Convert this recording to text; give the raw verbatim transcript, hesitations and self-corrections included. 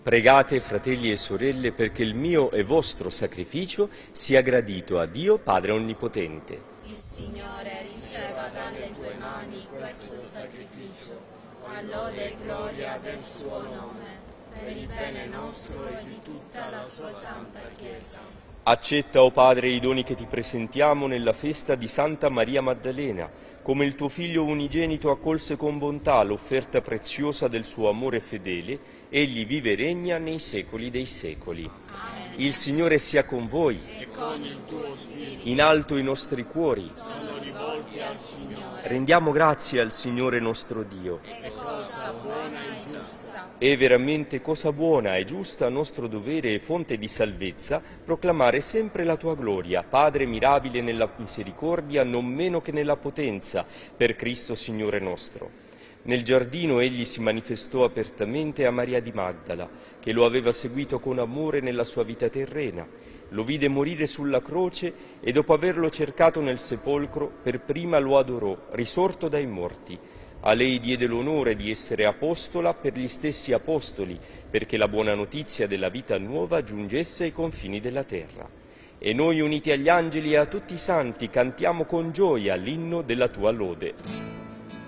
Pregate, fratelli e sorelle, perché il mio e vostro sacrificio sia gradito a Dio Padre Onnipotente. Il Signore riceva dalle tue mani questo sacrificio, a lode e gloria del suo nome, per il bene nostro e di tutta la sua santa Chiesa. Accetta, o Padre, i doni che ti presentiamo nella festa di Santa Maria Maddalena, come il tuo Figlio unigenito accolse con bontà l'offerta preziosa del suo amore fedele, egli vive e regna nei secoli dei secoli. Amen. Il Signore sia con voi. E con il tuo spirito. In alto i nostri cuori. Sono rivolti al Signore. Rendiamo grazie al Signore nostro Dio. È cosa buona e giusta. È veramente cosa buona e giusta, nostro dovere e fonte di salvezza, proclamare sempre la tua gloria, Padre mirabile nella misericordia, non meno che nella potenza, per Cristo Signore nostro. Nel giardino egli si manifestò apertamente a Maria di Magdala, che lo aveva seguito con amore nella sua vita terrena. Lo vide morire sulla croce e dopo averlo cercato nel sepolcro, per prima lo adorò, risorto dai morti. A lei diede l'onore di essere apostola per gli stessi apostoli, perché la buona notizia della vita nuova giungesse ai confini della terra. E noi, uniti agli angeli e a tutti i santi, cantiamo con gioia l'inno della tua lode.